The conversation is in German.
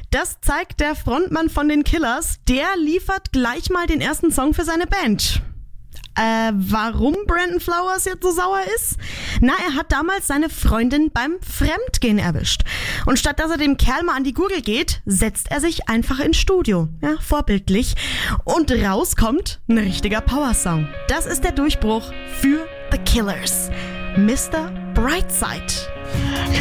Das zeigt der Frontmann von den Killers. Der liefert gleich mal den ersten Song für seine Band. Warum Brandon Flowers jetzt so sauer ist? Na, er hat damals seine Freundin beim Fremdgehen erwischt. Und statt dass er dem Kerl mal an die Gurgel geht, setzt er sich einfach ins Studio. Ja, vorbildlich. Und rauskommt ein richtiger Powersong. Das ist der Durchbruch für The Killers. Mr. Brightside.